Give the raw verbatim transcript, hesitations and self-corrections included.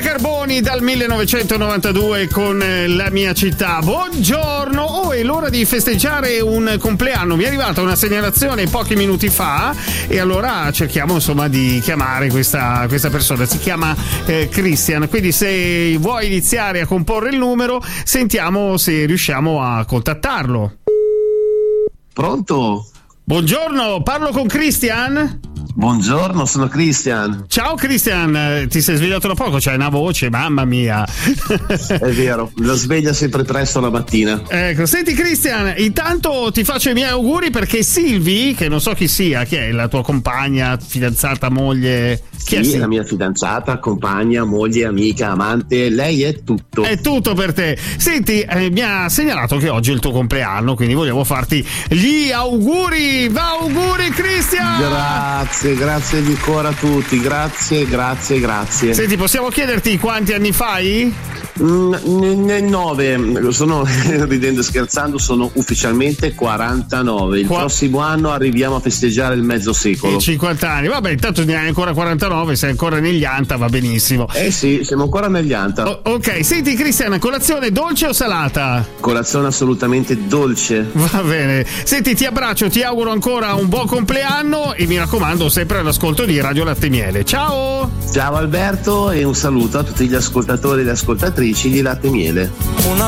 Carboni dal millenovecentonovantadue con La mia città. Buongiorno, oh, è l'ora di festeggiare un compleanno. Mi è arrivata una segnalazione pochi minuti fa e allora cerchiamo insomma di chiamare questa, questa persona. Si chiama eh, Christian, quindi se vuoi iniziare a comporre il numero sentiamo se riusciamo a contattarlo. Pronto? Buongiorno, parlo con Christian? Buongiorno, sono Christian. Ciao Christian, ti sei svegliato da poco? C'hai una voce, mamma mia. È vero, lo sveglia sempre presto la mattina. Ecco, senti Christian, intanto ti faccio i miei auguri perché Silvi, che non so chi sia, chi è la tua compagna, fidanzata, moglie? Chi Sì, è, è la mia fidanzata, compagna, moglie, amica, amante, lei è tutto. È tutto per te. Senti, eh, mi ha segnalato che oggi è il tuo compleanno, quindi volevo farti gli auguri. Va, auguri Christian! Grazie, grazie di cuore a tutti, grazie, grazie, grazie. Senti, possiamo chiederti quanti anni fai? Nel nove, sono ridendo e scherzando, sono ufficialmente quarantanove. Il Qua... prossimo anno arriviamo a festeggiare il mezzo secolo. E cinquanta anni, vabbè, intanto ne hai ancora quarantanove, sei ancora negli anta, va benissimo. Eh sì, siamo ancora negli anta. O- ok, senti Cristian, colazione dolce o salata? Colazione assolutamente dolce. Va bene, senti, ti abbraccio, ti auguro ancora un buon compleanno e mi raccomando sempre all'ascolto di Radio Latte e Miele. Ciao! Ciao Alberto e un saluto a tutti gli ascoltatori e le ascoltatrici di Latte e Miele. Una